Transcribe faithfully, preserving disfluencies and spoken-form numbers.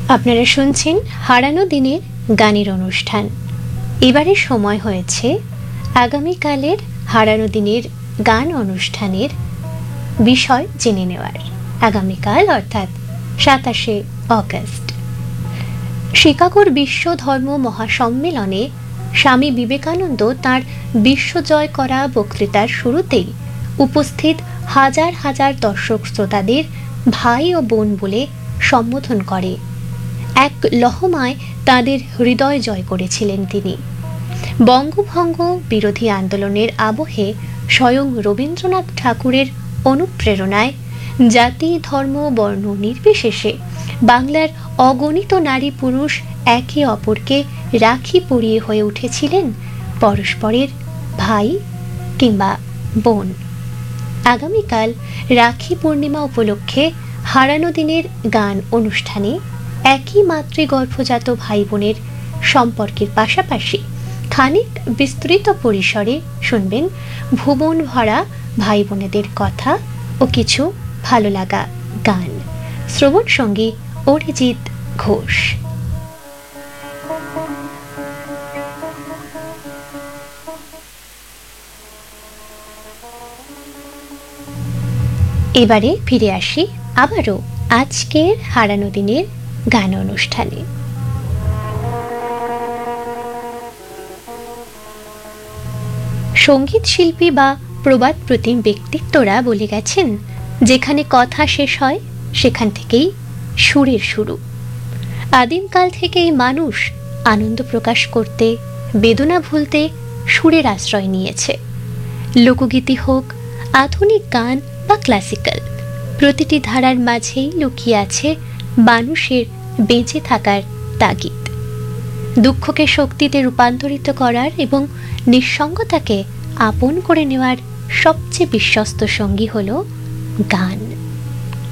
আপনারা শুনছেন হারানো দিনের গানের অনুষ্ঠান। এবারে সময় হয়েছে আগামীকালের হারানো দিনের গান অনুষ্ঠানের বিষয় জেনে নেওয়ার। আগামীকাল অর্থাৎ সাতাশে অগস্ট শিকাগোর বিশ্ব ধর্ম মহাসম্মেলনে স্বামী বিবেকানন্দ তাঁর বিশ্বজয় করা বক্তৃতার শুরুতেই উপস্থিত হাজার হাজার দর্শক শ্রোতাদের ভাই ও বোন বলে সম্বোধন করে এক লহমায় তাদের হৃদয় জয় করেছিলেন তিনি। বঙ্গভঙ্গ বিরোধী আন্দোলনের আবহে স্বয়ং রবীন্দ্রনাথ ঠাকুরের অনুপ্রেরণায় জাতি ধর্ম বর্ণ নির্বিশেষে বাংলার অগণিত নারী পুরুষ একে অপরকে রাখি পরিয়ে হয়ে উঠেছিলেন পরস্পরের ভাই কিংবা বোন। আগামীকাল রাখি পূর্ণিমা উপলক্ষে হারানো দিনের গান অনুষ্ঠানে একই মাতৃগর্ভজাত ভাই বোনের সম্পর্কের পাশাপাশি খানিক বিস্তৃত পরিসরে শুনবেন ভুবন ভরা ভাই বোনেদের কথা ও কিছু ভালো লাগা গান। শ্রবণ সঙ্গী অরিজিৎ ঘোষ। এবারে ফিরে আসি আবারও আজকের হারানো দিনের গান অনুষ্ঠানে। সঙ্গীত শিল্পী বা প্রবাদ প্রতিম ব্যক্তিত্বরা বলে গেছেন, যেখানে কথা শেষ হয় সেখান থেকেই সুরের শুরু। আদিমকাল থেকেই মানুষ আনন্দ প্রকাশ করতে, বেদনা ভুলতে সুরের আশ্রয় নিয়েছে। লোকগীতি হোক, আধুনিক গান বা ক্লাসিক্যাল, প্রতিটি ধারার মাঝেই লুকিয়ে আছে মানুষের বেঁচে থাকার তাগিদ। দুঃখকে শক্তিতে রূপান্তরিত করার এবং নিঃসঙ্গতাকে আপন করে নেওয়ার সবচেয়ে বিশ্বস্ত সঙ্গী হলো গান।